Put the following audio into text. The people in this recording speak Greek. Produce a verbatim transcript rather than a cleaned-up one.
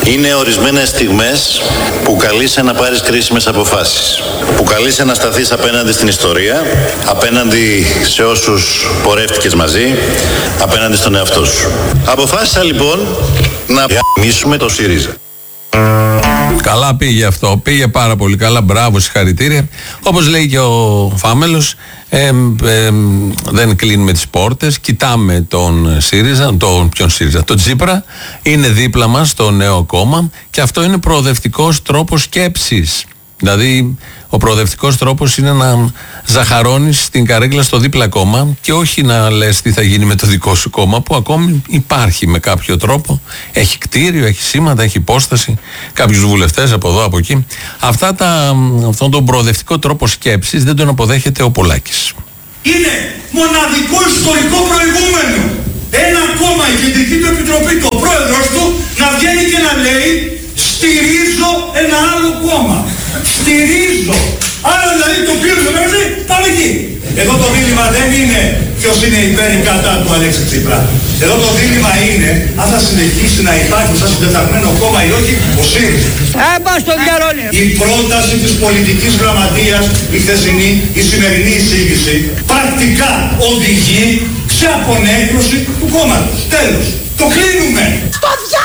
Είναι ορισμένες στιγμές που καλείσαι να πάρεις κρίσιμες αποφάσεις. Που καλείσαι να σταθείς απέναντι στην ιστορία, απέναντι σε όσους πορεύτηκες μαζί, απέναντι στον εαυτό σου. Αποφάσισα λοιπόν να γαμίσουμε το ΣΥΡΙΖΑ. Καλά πήγε αυτό, πήγε πάρα πολύ καλά, μπράβο, συγχαρητήρια. Όπως λέει και ο Φάμελος, ε, ε, δεν κλείνουμε τις πόρτες, κοιτάμε τον ΣΥΡΙΖΑ, τον, ποιον ΣΥΡΙΖΑ, τον Τσίπρα, είναι δίπλα μας το νέο κόμμα και αυτό είναι προοδευτικός τρόπος σκέψης. Δηλαδή, ο προοδευτικός τρόπος είναι να ζαχαρώνεις την καρέκλα στο δίπλα κόμμα και όχι να λες τι θα γίνει με το δικό σου κόμμα, που ακόμη υπάρχει με κάποιο τρόπο. Έχει κτίριο, έχει σήματα, έχει υπόσταση, κάποιους βουλευτές από εδώ, από εκεί. Αυτά τα, αυτόν τον προοδευτικό τρόπο σκέψης δεν τον αποδέχεται ο Πολάκης. Είναι μοναδικό ιστορικό προηγούμενο. Ένα κόμμα, η Κεντρική του Επιτροπή, το πρόεδρος του, να βγαίνει και να λέει στηρίζω ένα άλλο κόμμα. Στηρίζω. Άρα δηλαδή το οποίο λέει πάμε εκεί. Εδώ το δίλημμα δεν είναι ποιος είναι υπέρ ή κατά του Αλέξη Τσίπρα. Εδώ το δίλημμα είναι αν θα συνεχίσει να υπάρχει σαν συντεταγμένο κόμμα ή όχι ο ΣΥΡΙΖΑ. Η πρόταση της πολιτικής γραμματείας, η χθεσινή, η σημερινή εισήγηση, πρακτικά οδηγεί σε απονέκρωση του κόμματος. Τέλος. Το κλείνουμε.